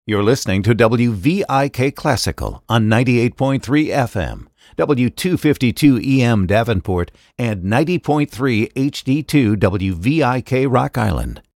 You're listening to WVIK Classical on 98.3 FM, W252 EM Davenport, and 90.3 HD2 WVIK Rock Island.